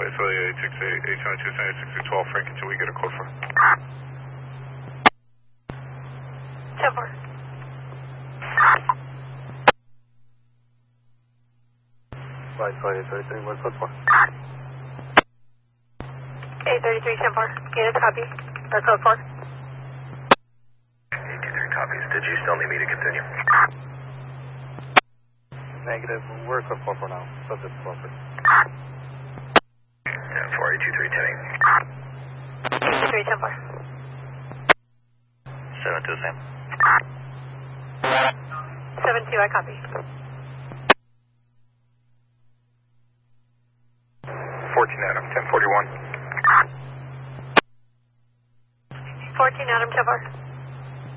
SLA 868, 872, 76, 12, Frank, until we get a code for. 10-4. Right, sorry, 833, what's code for? 833, 10-4. Gated, copy. That's code 4. 823 copies. Did you still need me to continue? Negative, we're code 4 for now. Subject proper. 4823, 823, 10-4. 72, same. 7-2, I copy. 14 Adam, 1041. 14 Adam, 10-4.